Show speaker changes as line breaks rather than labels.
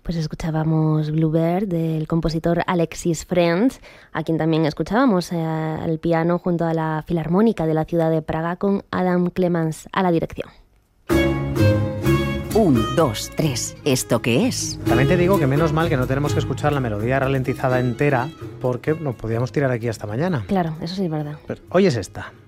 Pues escuchábamos Bluebird del compositor Alexis French, a quien también escuchábamos al piano junto a la Filarmónica de la ciudad de Praga con Adam Clemans a la dirección.
1, 2, 3. ¿Esto qué es?
También te digo que menos mal que no tenemos que escuchar la melodía ralentizada entera porque nos podíamos tirar aquí hasta mañana.
Claro, eso sí es verdad.
Pero hoy es esta.